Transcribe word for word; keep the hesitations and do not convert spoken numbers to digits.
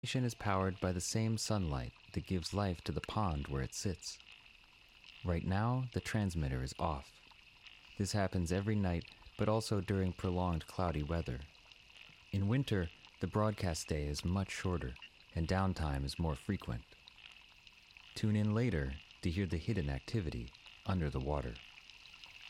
station is powered by the same sunlight that gives life to the pond where it sits. Right now, the transmitter is off. This happens every night, but also during prolonged cloudy weather. In winter, the broadcast day is much shorter, and downtime is more frequent. Tune in later to hear the hidden activity under the water.